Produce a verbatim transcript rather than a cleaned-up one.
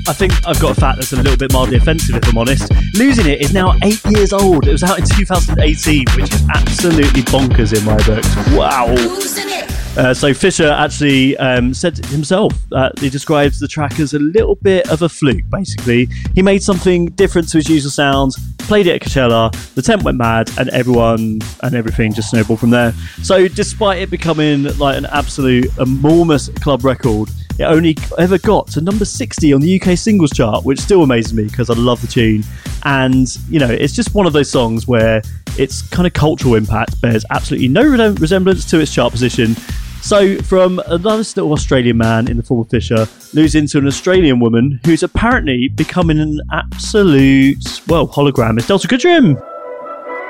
I think I've got a fact that's a little bit mildly offensive, if I'm honest. Losing It is now eight years old. It was out in two thousand eighteen, which is absolutely bonkers in my books. Wow. Losing It. Uh, so Fisher actually um, said himself that he describes the track as a little bit of a fluke, basically. He made something different to his usual sounds, played it at Coachella, the tent went mad, and everyone and everything just snowballed from there. So despite it becoming like an absolute enormous club record, it only ever got to number sixty on the U K singles chart, which still amazes me because I love the tune. And, you know, it's just one of those songs where its kind of cultural impact bears absolutely no re- resemblance to its chart position. So from a nice little Australian man in the form of Fisher losing to an Australian woman who's apparently becoming an absolute, well, hologram, it's Delta Goodrem.